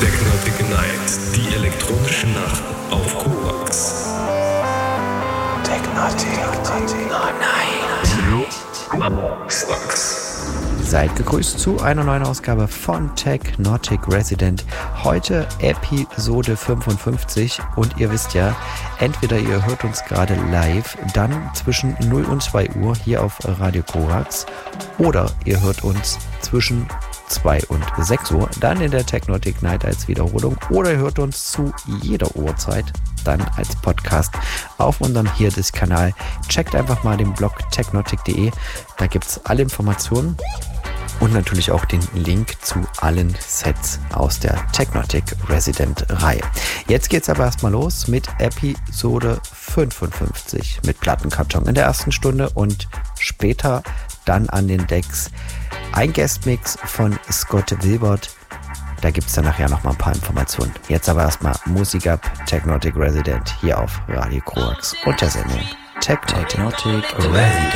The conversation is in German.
Technotic Night, die elektronische Nacht auf Korax. Seid gegrüßt zu einer neuen Ausgabe von Technotic Resident. Heute Episode 55 und ihr wisst ja, entweder ihr hört uns gerade live, dann zwischen 0 und 2 Uhr hier auf Radio Korax oder ihr hört uns zwischen 2 und 6 Uhr, dann in der Technotic Night als Wiederholung oder ihr hört uns zu jeder Uhrzeit dann als Podcast auf unserem Hierdis-Kanal. Checkt einfach mal den Blog technotic.de, da gibt es alle Informationen und natürlich auch den Link zu allen Sets aus der Technotic Resident Reihe. Jetzt geht's aber erstmal los mit Episode 55 mit Plattenkarton in der ersten Stunde und später dann an den Decks ein Guestmix von Scott Wilbert. Da gibt es dann nachher noch mal ein paar Informationen. Jetzt aber erstmal Musik ab, Technotic Resident hier auf Radio Korax und der Sendung Technotic Resident.